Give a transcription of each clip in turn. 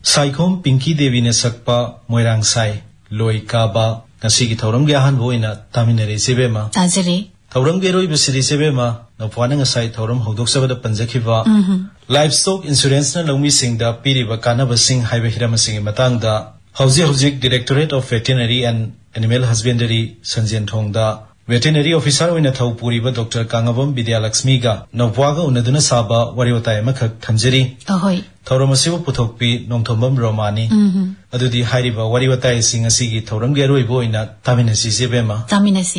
साइखोम पिंकी देवी ने सकपा मोइरांग साई लोई काबा ngasi gi thauram gi ahan boina taminare sebema tajare thauram ge roi bisiri sebema nopwana ngasai thauram hodok sabada panjakhiba livestock insurance na longmi singda piriba kanaba sing haiba hirama sing matang da hauji Directorate of Veterinary and Animal Husbandry sanjen thongda veterinary officer oina thau puriba Dr. Kangabam Vidyalakshmi ga nopwaga unaduna saba wariwata emakak thamjari ahoi thauram asibu puthokpi nongthombam romani adudi hairiba wariwata sing asigi thauram ge roi boina taminasi sebema taminasi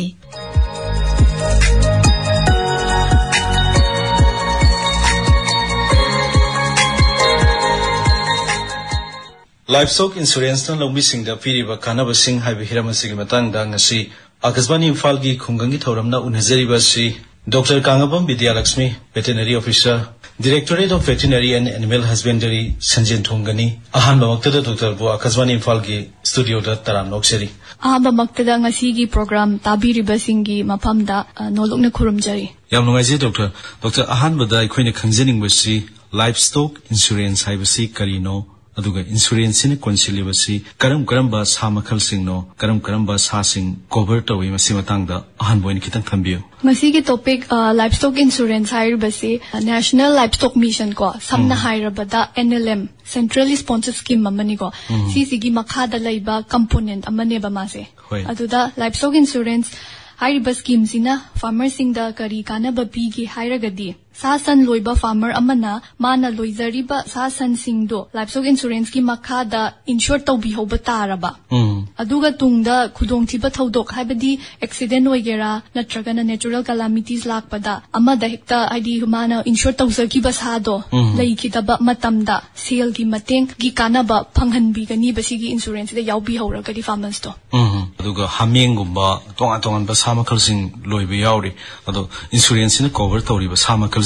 livestock insurance na longbi singda piriba kanaba sing haiba hirama sing matang da ngasi Akasbani Imphal gi khungangi thoramna unhazariba si Dr. Kangabam Vidyalakshmi Veterinary Officer Directorate of Veterinary and Animal Husbandry Sanjen Thongani ahan bamaktada Dr. Bu Akasbani Imphal gi studio da taram nokseri ahamba maktada ngasi gi program tabiriba singi mapamda nolokna khurumjari yam nungaije Dr. ahan bada ikhoina khangjaning basi livestock insurance haibasi karino aduga insurance ni consilibasi karam ba sa makhal singno karam ba sa sing cover tawi masi matangda ahan boin kitang thambiyo ngasi gi topic livestock insurance hairibasi national livestock mission ko samna hairabada NLM centrally sponsored scheme amani ko sigi makhada laiba component amane ba mase aduda livestock insurance hairiba scheme sina farmer singda kari kana ba pi gi hairagadi sasan loiba farmer amana mana loizariba sasan singdo livestock insurance ki makhada insure tawbi hoba taraba aduga tungda khudong thiba thodok haibadi accident oigera natragana natural calamities lakpada amada hekta id humana insure tawzaki basado leikidaba matamda sale gi mateng gi kanaba phanghanbi gani basigi insurance da yaubi horagadi farmers to aduga hameng gumba tongan ba samakal sing loiba yauri ado insurance ni cover tawri ba samakal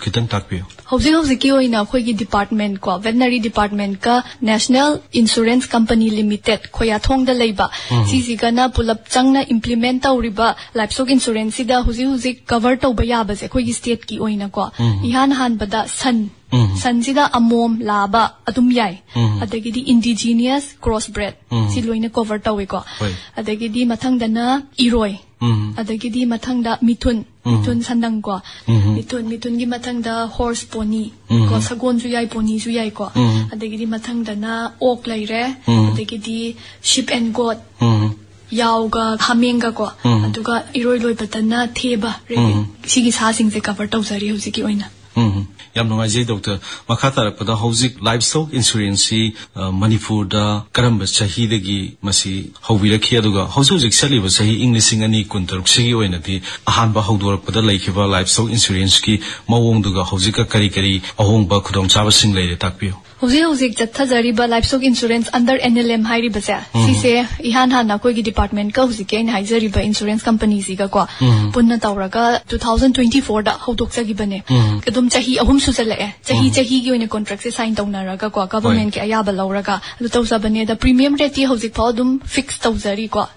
Housi ki oina khoi gi department ko veterinary department ka National Insurance Company Limited khoya thong da leiba sisi kana pulap changna implement tawriba livestock insurance da husi cover tawba ya ba se khoi gi state ki oina ko ihan han bada sansida amom laba adum yai adagidi indigenous crossbred si loina cover tawi ko adagidi mathang dana iroi adagidi mathang da mitun sandang ko mitun gi mathang da horse pony ko sagon su yai pony su yai ko adagidi mathang dana ok laire adagidi sheep and goat yauga hamenga ko aduga iroi loi patana theba sigi sa sing se cover tawsari husi ki oina yam nungaije Dr. Makhata rakpada hauzik livestock insurance Manipur da karamba chahi dagi masi haubirakhi aduga hauzik saliba chahi inglising ani kuntaruk sigi oinati ahanba haudorakpada laikhiba livestock insurance ki mawong duga hauzika kari ahongba khudong chaba sing leire takpiyo hauzik jathajariba livestock insurance under NLM hairiba se sise ihan hana koi gi department ka hauzik ke haijariba insurance company siga ko punna tawraga 2024 da haudok sagi bane kadum chahi ahum su chalae chahi gi oina contract se sign tawnaraga ko government ke ayaba lauraga adu tawsabane da premium rate hauzik phaw dum fix tawzari ko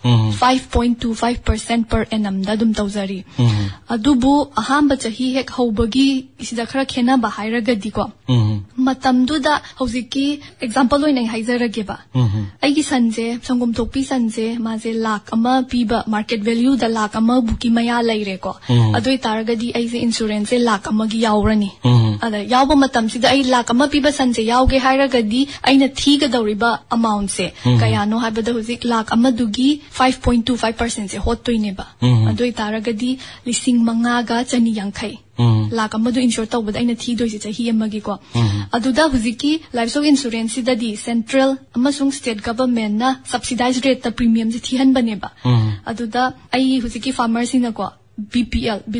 5.25% per annum da dum tawzari adubu ahamba chahi hek haubagi isida khara khena ba hairaga di ko matam du da hauzik example oina haizarage ba aigi sanje sangom tokpi sanje maze lakh ama piba market value da lakh ama buki maya laire ko adoi taragadi aise insurance lakh ama gi yaurani ada yawba matam sida ai lakh ama piba sanje yauge hairagadi aina thiga dauriba amount se kayano habada hauzik lakh ama dugi 5.25% se hottoine ba adoi taragadi lising mangaga chani yankhai lakh amadu insure tawbada aina thi doise chahi amagi ko aduda huziki livestock insurance sidadi central amasung state government na subsidized rate ta premium ji thihan bane ba aduda ai huziki farmers ina ko BPL